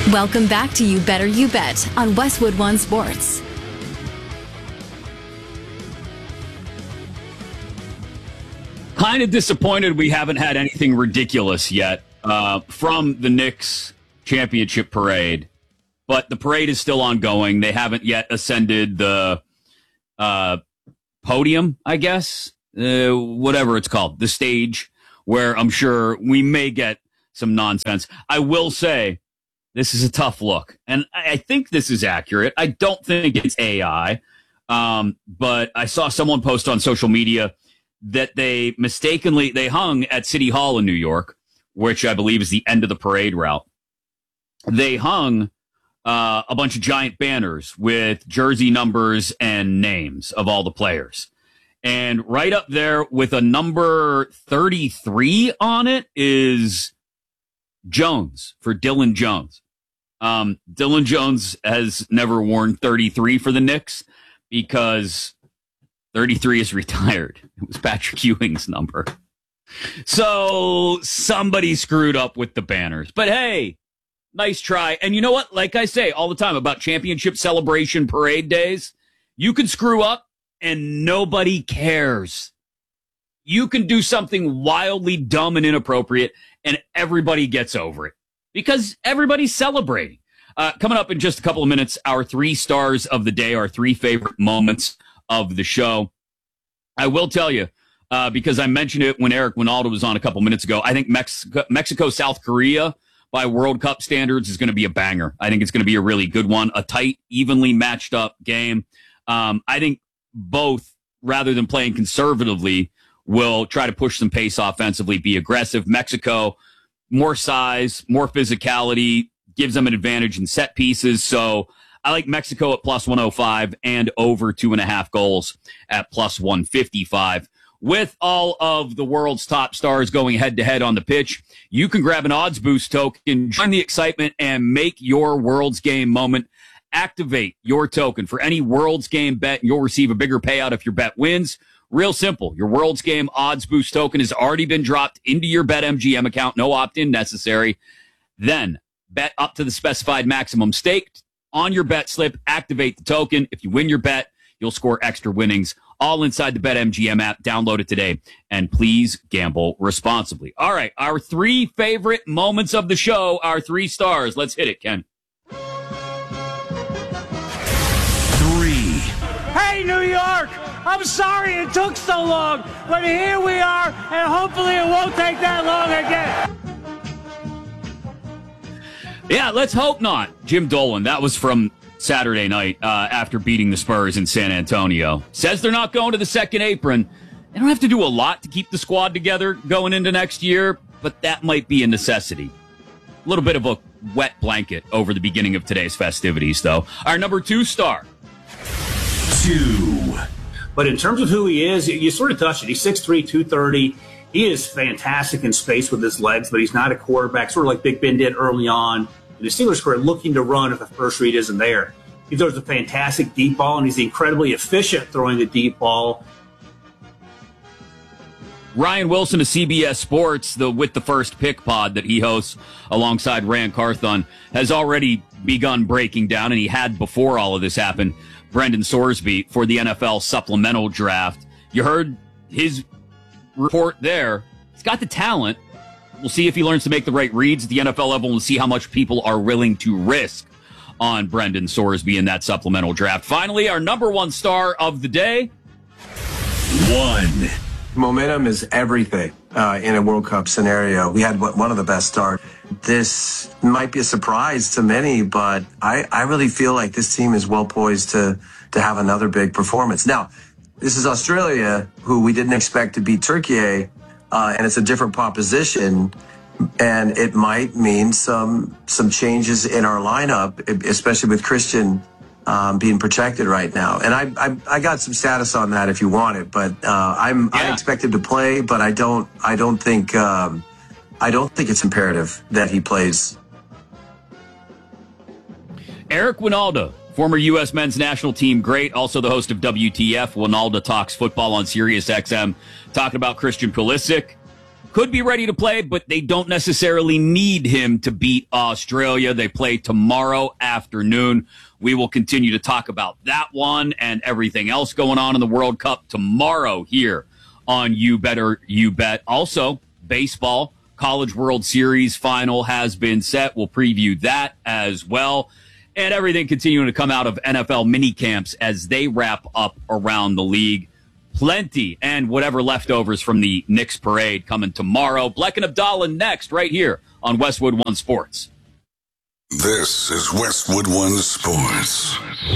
Welcome back to You Better You Bet on Westwood One Sports. Kind of disappointed we haven't had anything ridiculous yet from the Knicks championship parade, but the parade is still ongoing. They haven't yet ascended the podium, I guess, whatever it's called, the stage, where I'm sure we may get some nonsense. I will say this is a tough look, and I think this is accurate. I don't think it's AI, but I saw someone post on social media that they hung at City Hall in New York, which I believe is the end of the parade route. They hung a bunch of giant banners with jersey numbers and names of all the players. And right up there with a number 33 on it is Jones, for Dylan Jones. Dylan Jones has never worn 33 for the Knicks because 33 is retired. It was Patrick Ewing's number. So somebody screwed up with the banners. But hey, nice try. And you know what? Like I say all the time about championship celebration parade days, you can screw up and nobody cares. You can do something wildly dumb and inappropriate and everybody gets over it because everybody's celebrating. Coming up in just a couple of minutes, our 3 stars of the day, our 3 favorite moments of the show. I will tell you, because I mentioned it when Eric Winaldo was on a couple minutes ago, I think Mexico, South Korea, by World Cup standards, is going to be a banger. I think it's going to be a really good one, a tight, evenly matched up game. I think both, rather than playing conservatively, will try to push some pace offensively, be aggressive. Mexico, more size, more physicality, gives them an advantage in set pieces. So I like Mexico at plus 105 and over 2.5 goals at plus 155. With all of the world's top stars going head-to-head on the pitch, you can grab an odds boost token, join the excitement, and make your World's Game moment. Activate your token for any World's Game bet, and you'll receive a bigger payout if your bet wins. Real simple. Your World's Game odds boost token has already been dropped into your BetMGM account. No opt-in necessary. Then bet up to the specified maximum stake on your bet slip. Activate the token. If you win your bet, you'll score extra winnings, all inside the BetMGM app. Download it today, and please gamble responsibly. All right, our 3 favorite moments of the show, our 3 stars. Let's hit it, Ken. 3. Hey, New York! I'm sorry it took so long, but here we are, and hopefully it won't take that long again. Yeah, let's hope not. Jim Dolan, that was from Saturday night after beating the Spurs in San Antonio. Says they're not going to the second apron. They don't have to do a lot to keep the squad together going into next year, but that might be a necessity. A little bit of a wet blanket over the beginning of today's festivities, though. Our number 2 star. 2. But in terms of who he is, you sort of touched it. He's 6'3", 230. He is fantastic in space with his legs, but he's not a quarterback, sort of like Big Ben did early on. The Steelers were looking to run if the first read isn't there. He throws a fantastic deep ball, and he's incredibly efficient throwing the deep ball. Ryan Wilson of CBS Sports, with the First Pick pod that he hosts alongside Rand Carthon, has already begun breaking down, and he had before all of this happened, Brendan Sorsby for the NFL supplemental draft. You heard his report there. He's got the talent. We'll see if he learns to make the right reads at the NFL level and see how much people are willing to risk on Brendan Sorsby in that supplemental draft. Finally, our number 1 star of the day. 1. Momentum is everything in a World Cup scenario. We had one of the best starts. This might be a surprise to many, but I really feel like this team is well poised to have another big performance. Now, this is Australia, who we didn't expect to beat Turkey, and it's a different proposition, and it might mean some changes in our lineup, especially with Christian being protected right now. And I got some status on that if you want it, but I expect him to play, but I don't think it's imperative that he plays. Eric Winaldo, former U.S. men's national team great, also the host of WTF, Winaldo Talks Football on Sirius XM, talking about Christian Pulisic. could be ready to play, but they don't necessarily need him to beat Australia. They play tomorrow afternoon. We will continue to talk about that one and everything else going on in the World Cup tomorrow here on You Better You Bet. Also, baseball, College World Series final has been set. We'll preview that as well. And everything continuing to come out of NFL mini camps as they wrap up around the league. Plenty and whatever leftovers from the Knicks parade coming tomorrow. Bleck and Abdallah next right here on Westwood One Sports. This is Westwood One Sports.